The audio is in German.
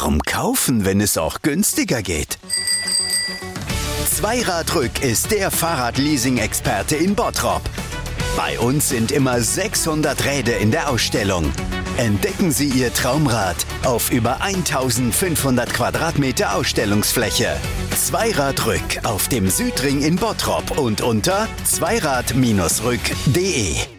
Warum kaufen, wenn es auch günstiger geht? Zweiradrück ist der Fahrradleasing-Experte in Bottrop. Bei uns sind immer 600 Räder in der Ausstellung. Entdecken Sie Ihr Traumrad auf über 1500 Quadratmeter Ausstellungsfläche. Zweiradrück auf dem Südring in Bottrop und unter zweirad-rück.de.